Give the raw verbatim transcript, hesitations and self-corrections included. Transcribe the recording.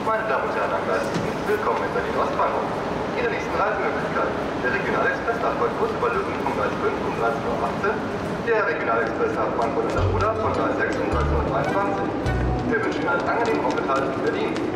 Meine Damen und Herren an Gleis sieben, willkommen in Berlin-Ostbahnhof. Ihre nächsten Reisemöglichkeiten. Der Regionalexpress nach Frankfurt über Löwen um Gleis fünf um dreizehn Uhr achtzehn. Der Regionalexpress nach Frankfurt an der Ruder von Gleis sechs um dreizehn Uhr dreiundzwanzig. Wir wünschen Ihnen einen angenehmen Aufenthalt in Berlin.